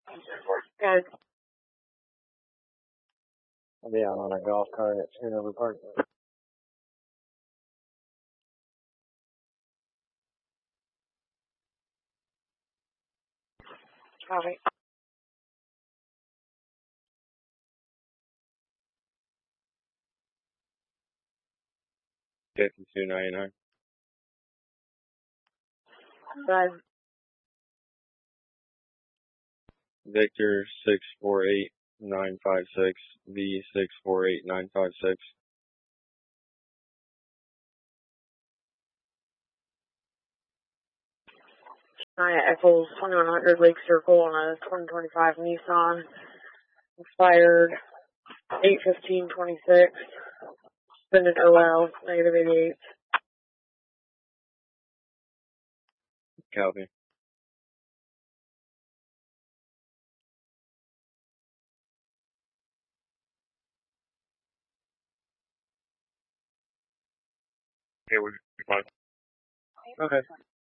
Good. I'll be out on a golf cart at Hanover Park. Copy. 5299. Good. Victor 648956. V 648956. Echoes 2100 Lake Circle on a 2025 Nissan. Expired 8/15/26. Been an OL, -88. Copy. Okay, we're fine. Okay.